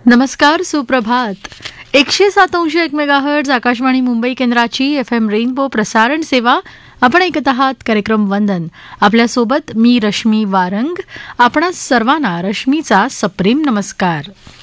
नमस्कार, सुप्रभात. 107.1 मेगाहर्ट्ज आकाशवाणी मुंबई केंद्राची FM रेनबो प्रसारण सेवा आपण ऐकत आहात. कार्यक्रम वंदन. आपल्यासोबत मी रश्मी वारंग. आपणा सर्वांना रश्मीचा सप्रेम नमस्कार.